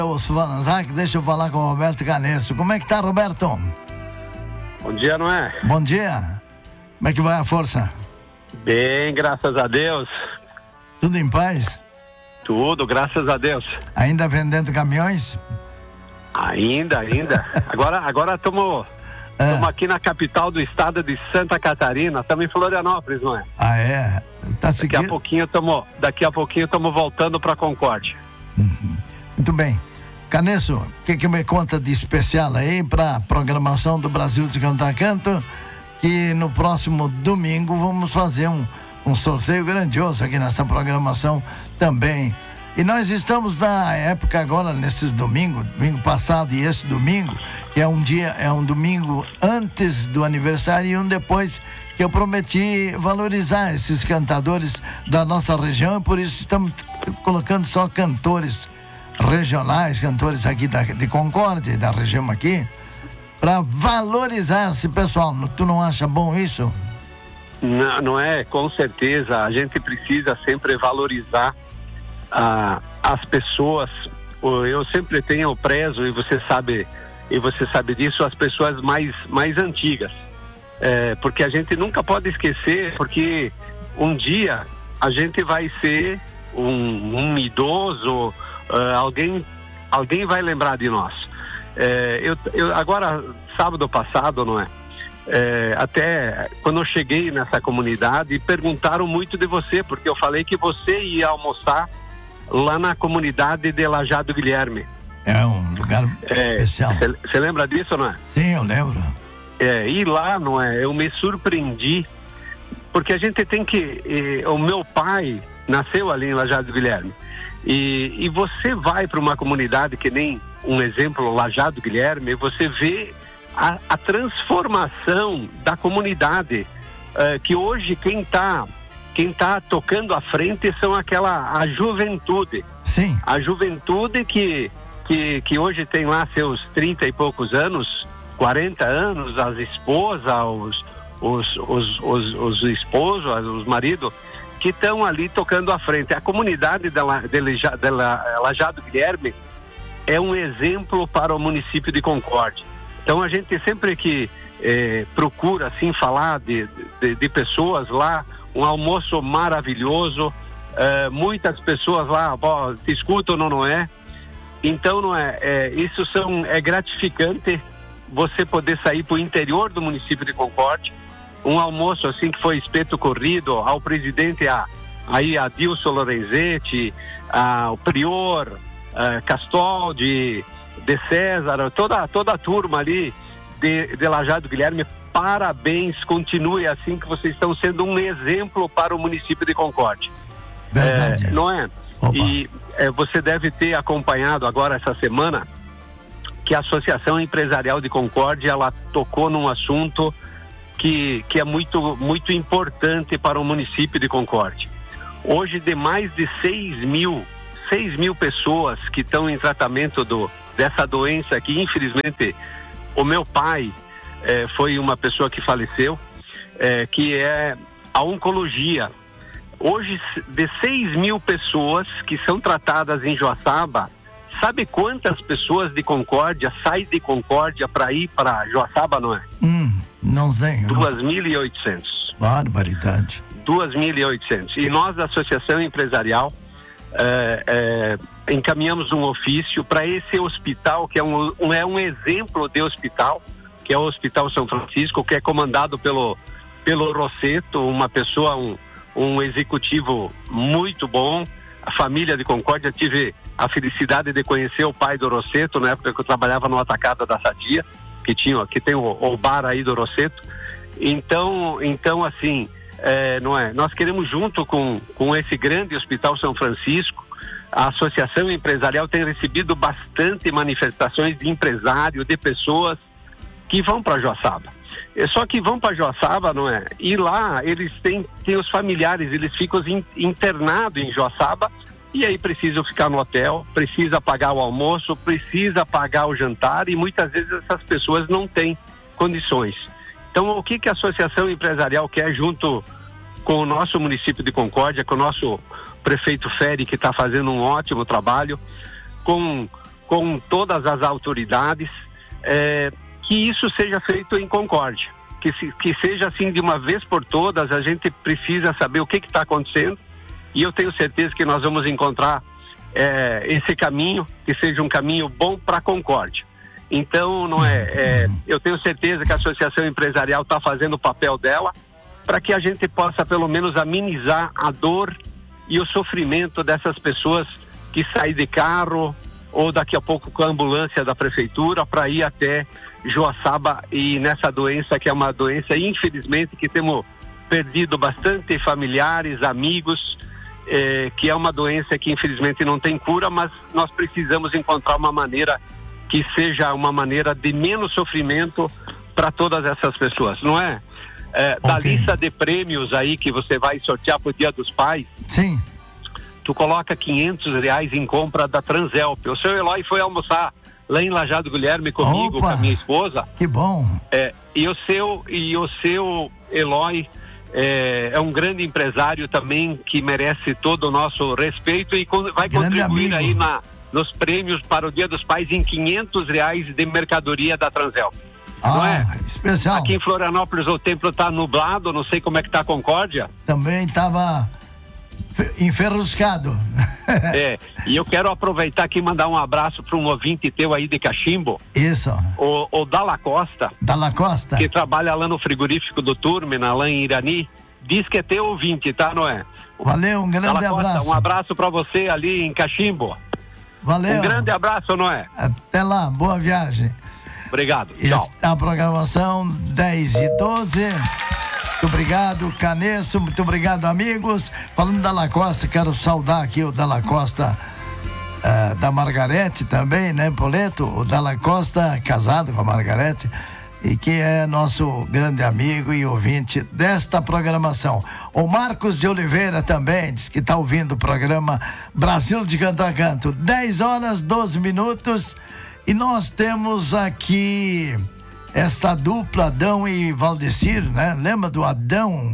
O Vanzac, deixa eu falar com o Roberto Canesso. Como é que tá, Roberto? Bom dia, não é? Bom dia. Como é que vai a força? Bem, graças a Deus. Tudo em paz? Tudo, graças a Deus. Ainda vendendo caminhões? Ainda. Agora estamos aqui na capital do estado de Santa Catarina, estamos em Florianópolis, não é? Ah, é? Tá seguindo? Daqui a pouquinho estamos voltando para Concórdia. Muito bem. Canesso, o que me conta de especial aí para a programação do Brasil de Cantar Canto? Que no próximo domingo vamos fazer um sorteio grandioso aqui nessa programação também. E nós estamos na época agora, nesses domingos, domingo passado e esse domingo, que é um domingo antes do aniversário e um depois, que eu prometi valorizar esses cantadores da nossa região, e por isso estamos colocando só cantores regionais, cantores aqui de Concórdia, da região aqui, para valorizar esse pessoal. Tu não acha bom isso? Não é, com certeza. A gente precisa sempre valorizar as pessoas. Eu sempre prezo, e você sabe disso, as pessoas mais antigas. Porque a gente nunca pode esquecer, porque um dia a gente vai ser um idoso, alguém vai lembrar de nós. Eu agora, sábado passado, não é? Até quando eu cheguei nessa comunidade, perguntaram muito de você, porque eu falei que você ia almoçar lá na comunidade de Lajado Guilherme. É um lugar especial. Você lembra disso, não é? Sim, eu lembro. E lá, não é? Eu me surpreendi, porque a gente tem que... o meu pai nasceu ali em Lajado Guilherme. E você vai para uma comunidade que nem um exemplo, Lajado Guilherme, e você vê a transformação da comunidade, que hoje quem tá tocando à frente são a juventude. Sim. A juventude que hoje tem lá seus 30 e poucos anos, 40 anos, as esposas, os esposos, os maridos, que estão ali tocando à frente. A comunidade de Lajado Guilherme é um exemplo para o município de Concórdia. Então a gente sempre que procura assim falar de pessoas lá, um almoço maravilhoso, muitas pessoas lá te escutam, não é? Então não isso é gratificante, você poder sair para o interior do município de Concórdia, um almoço assim que foi espeto corrido ao presidente, a Dilson Lorenzetti, o prior Castol de César, toda a turma ali de Lajado Guilherme. Parabéns, continue assim, que vocês estão sendo um exemplo para o município de Concórdia. Verdade. Não é? Opa. E você deve ter acompanhado agora essa semana que a Associação Empresarial de Concórdia, ela tocou num assunto que é muito, muito importante para o município de Concórdia. Hoje, de mais de 6 mil pessoas que estão em tratamento dessa doença, que infelizmente o meu pai foi uma pessoa que faleceu, que é a oncologia. Hoje, de 6 mil pessoas que são tratadas em Joaçaba, sabe quantas pessoas de Concórdia saem de Concórdia para ir para Joaçaba, não é? Não sei. 2.800. Barbaridade. 2.800. E nós, da Associação Empresarial, encaminhamos um ofício para esse hospital, que é um exemplo de hospital, que é o Hospital São Francisco, que é comandado pelo Rosseto, uma pessoa, um executivo muito bom. A família de Concórdia, tive a felicidade de conhecer o pai do Rosseto na época que eu trabalhava no Atacado da Sadia, que tem o bar aí do Rosseto. Então assim, não é? Nós queremos, junto com esse grande Hospital São Francisco, a Associação Empresarial tem recebido bastante manifestações de empresário, de pessoas que vão para Joaçaba. Só que vão para Joaçaba, não é? E lá eles têm os familiares, eles ficam internados em Joaçaba, e aí precisam ficar no hotel, precisa pagar o almoço, precisa pagar o jantar, e muitas vezes essas pessoas não têm condições. Então, o que a Associação Empresarial quer, junto com o nosso município de Concórdia, com o nosso prefeito Ferri, que está fazendo um ótimo trabalho, com com todas as autoridades, que isso seja feito em concórdia, que seja assim de uma vez por todas. A gente precisa saber o que está acontecendo, e eu tenho certeza que nós vamos encontrar esse caminho, que seja um caminho bom para a concórdia. Então, eu tenho certeza que a Associação Empresarial está fazendo o papel dela para que a gente possa pelo menos amenizar a dor e o sofrimento dessas pessoas que saem de carro ou daqui a pouco com a ambulância da prefeitura para ir até Joaçaba, e nessa doença que é uma doença, infelizmente, que temos perdido bastante familiares, amigos, que é uma doença que infelizmente não tem cura, mas nós precisamos encontrar uma maneira que seja uma maneira de menos sofrimento para todas essas pessoas, não é? Da lista de prêmios aí que você vai sortear pro Dia dos Pais, sim, tu coloca R$500 em compra da Transelp. O seu Eloy foi almoçar lá em Lajado Guilherme comigo, com a minha esposa. Que bom. E o seu Eloy é um grande empresário também, que merece todo o nosso respeito, e vai grande contribuir amigo. aí nos prêmios para o Dia dos Pais em R$500 de mercadoria da Transelp. Não é? Especial. Aqui em Florianópolis o tempo está nublado, não sei como é que tá a Concórdia. Também estava enferruscado. E eu quero aproveitar aqui e mandar um abraço para um ouvinte teu aí de Cachimbo. Isso. O Dalla Costa. Dalla Costa. Que trabalha lá no frigorífico do Turmina, lá em Irani. Diz que é teu ouvinte, tá, Noé? Valeu, um grande Dalla Costa, abraço. um abraço para você ali em Cachimbo. Valeu. Um grande abraço, Noé. Até lá, boa viagem. Obrigado, tchau. A programação 10h12. Muito obrigado, Canesso, muito obrigado, amigos. Falando da Dalla Costa, quero saudar aqui o Dalla Costa, da Margarete também, né, Poleto? O Dalla Costa, casado com a Margarete, e que é nosso grande amigo e ouvinte desta programação. O Marcos de Oliveira também diz que está ouvindo o programa Brasil de Canto a Canto. 10h12. E nós temos aqui esta dupla, Adão e Valdecir, né? Lembra do Adão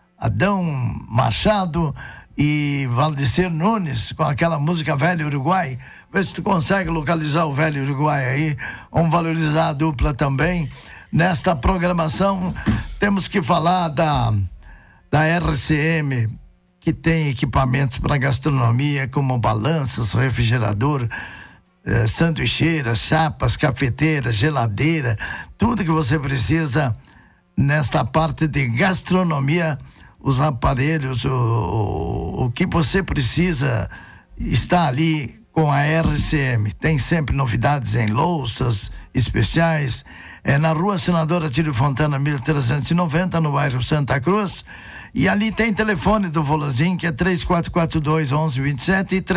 Machado e Valdecir Nunes, com aquela música Velho Uruguai? Vê se tu consegue localizar o Velho Uruguai aí. Vamos valorizar a dupla também. Nesta programação temos que falar da RCM, que tem equipamentos para gastronomia, como balanças, refrigerador, sanduicheiras, chapas, cafeteiras, geladeira, tudo que você precisa nesta parte de gastronomia. Os aparelhos, o que você precisa está ali com a RCM. Tem sempre novidades em louças especiais. Na Rua Senadora Tílio Fontana, 1390, no bairro Santa Cruz. E ali tem telefone do Volozin, que é 3442-1127 e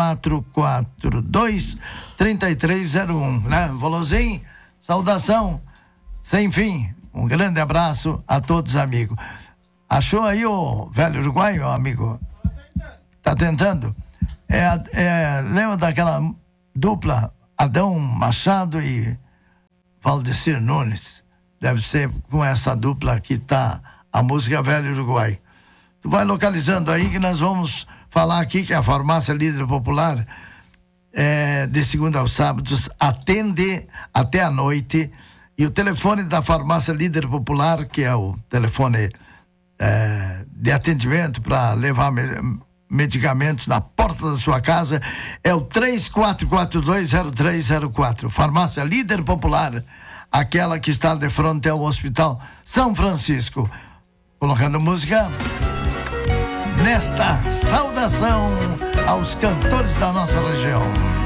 3442-3301, né? Volozin, saudação sem fim. Um grande abraço a todos, amigos. Achou aí o Velho Uruguai, meu amigo? Tá tentando? Lembra daquela dupla Adão Machado e Valdecir Nunes? Deve ser com essa dupla que tá a música Velho Uruguai. Tu vai localizando aí que nós vamos falar aqui que a Farmácia Líder Popular, de segunda aos sábados, atende até a noite. E o telefone da Farmácia Líder Popular, que é o telefone de atendimento para levar medicamentos na porta da sua casa, é o 3442-0304. Farmácia Líder Popular, aquela que está de frente ao Hospital São Francisco. Colocando música nesta saudação aos cantores da nossa região.